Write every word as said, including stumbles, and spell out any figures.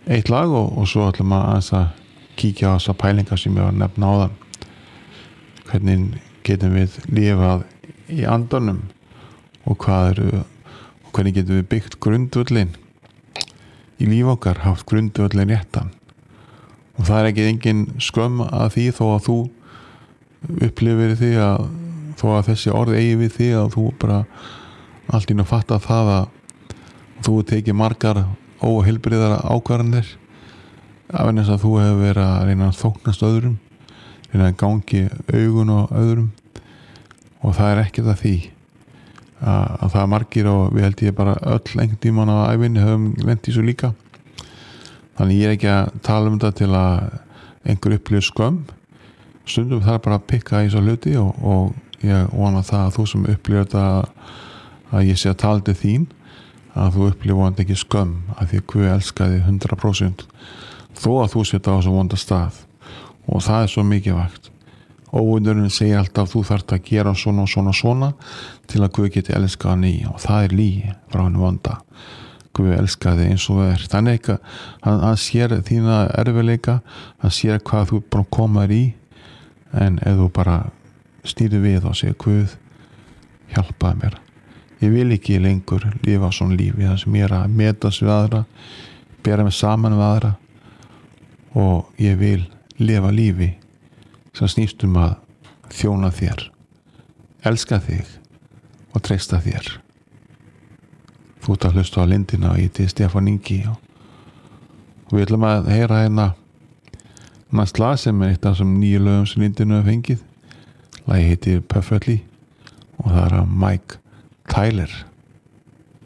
eitt lag og, og svo ætlum að aðeins að kíkja á þessa pælingar sem ég var að nefna áðan. Hvernig getum við lifað í andanum og hvað eru og hvernig getum við byggt grundvöllin í líf okkar, haft grundvöllin réttan. Og það er ekki engin skömm að því þó að þú upplifir því að þó að þessi orð eigi við því að þú bara allt í einu fatta það að þú tekið margar óheilbrigðar ákvarðanir af þess að þú hefur verið að reyna að þóknast öðrum, reyna að gangi augun á öðrum og það er ekkert að því að, að það er margir og við held ég bara öll einhvern tímann á ævinni höfum lent í svo líka. Þannig ég er ekki að tala um þetta til að einhver upplifir skömm. Stundum þarf bara að pikka í svo hluti og, og ég vona það að þú sem upplifir þetta að ég sé að tala til þín að þú upplifir vonandi ekki skömm að því að Guð elskaði hundrað prósent þó að þú setja á þessu vonda stað og það er svo mikilvægt. Óvinnurinn segir alltaf þú þarft að gera svona og svona svona til að Guð geti elskað hann í og það er lygi frá hann vonda. Guð elskaði eins og það er. Þannig ekki hann, hann sér þína erfiðleika, hann sér hvað þú bara komar í en ef þú bara stýrir við og segir Guð hjálpaði mér. Ég vil ekki lengur lifa svona lífi þar sem ég er að metast við aðra, bera mig saman við aðra og ég vil lifa lífi sem snýst um að þjóna þér, elska þig og treysta þér. Þú ert að hlusta á Lindina og ég til Stefán Ingi og, og við ætlum að heyra hérna næst lag sem er eitt af þessum nýju lögum sem Lindinu hefur fengið. Lagið heitir Perfectly og það er af Mike Tyler.